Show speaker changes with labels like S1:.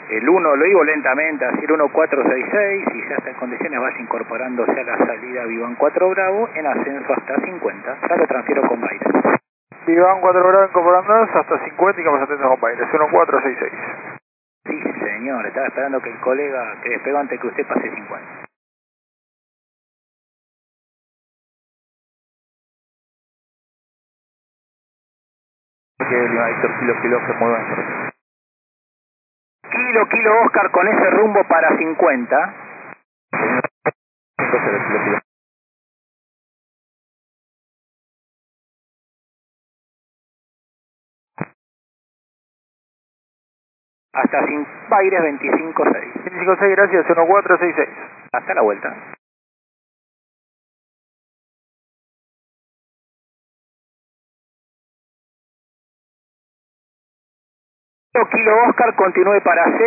S1: El 1, lo digo lentamente, así el 1466, y ya está en condiciones, vaya incorporándose a la salida Vivan 4 Bravo en ascenso hasta 50. Ya lo transfiero con Baires.
S2: Vivan 4 Bravo incorporándose hasta 50 y quedamos atentos con Baires, 1466.
S1: Sí, señor, estaba esperando que el colega que despegó antes que usted pase 50.
S2: Que Lima Víctor, kilo, se mueva.
S1: Kilo Oscar con ese rumbo para 50.
S2: Kilo.
S1: Hasta Baires 25-6.
S2: 25-6, gracias, 1466.
S1: Hasta la vuelta. Kilo Oscar continúe para